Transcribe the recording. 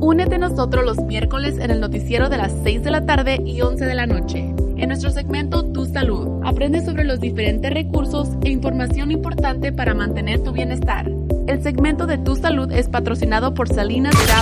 Únete a nosotros los miércoles en el noticiero de las 6 de la tarde y 11 de la noche. En nuestro segmento Tu Salud, aprende sobre los diferentes recursos e información importante para mantener tu bienestar. El segmento de Tu Salud es patrocinado por Salinas Valley